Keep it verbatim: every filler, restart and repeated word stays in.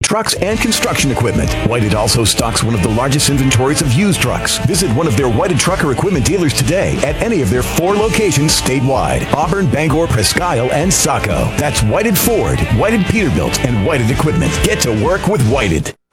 trucks, and construction equipment. Whited also stocks one of the largest inventories of used trucks. Visit one of their Whited trucker equipment dealers today at any of their four locations statewide: Auburn, Bangor, Presque Isle, and Saco. That's Whited Ford, Whited Peterbilt, and Whited Equipment. Get to work with Whited.